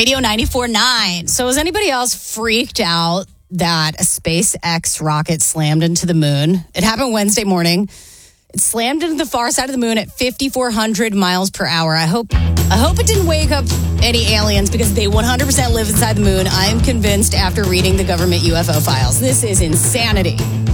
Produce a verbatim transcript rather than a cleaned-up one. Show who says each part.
Speaker 1: Radio ninety-four point nine. So is anybody else freaked out that a SpaceX rocket slammed into the moon? It happened Wednesday morning. It slammed into the far side of the moon at fifty-four hundred miles per hour. I hope I hope it didn't wake up any aliens because they one hundred percent live inside the moon. I'm convinced after reading the government U F O files. This is insanity.